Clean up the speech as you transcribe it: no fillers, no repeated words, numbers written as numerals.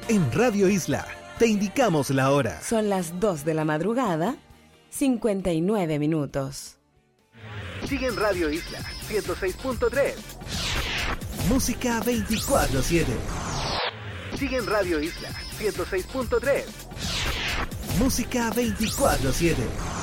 En Radio Isla te indicamos la hora. Son las 2 de la madrugada, 59 minutos. Sigue en Radio Isla 106.3. Música 24/7. Sigue en Radio Isla 106.3. Música 24/7.